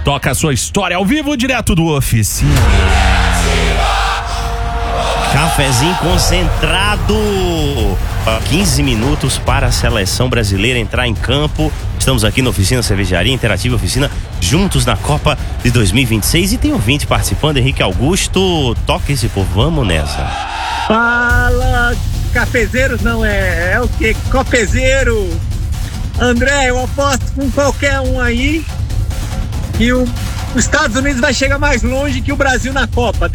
Toca a sua história ao vivo, direto do Oficina. Cafezinho concentrado. 15 minutos para a seleção brasileira entrar em campo. Estamos aqui na Oficina Cervejaria Interativa Oficina, juntos na Copa de 2026. E tem ouvinte participando, Henrique Augusto. Toca esse povo, vamos nessa. Fala, cafezeiros, não é o que? Cofezeiro. André, eu aposto com qualquer um aí que os Estados Unidos vai chegar mais longe que o Brasil na Copa.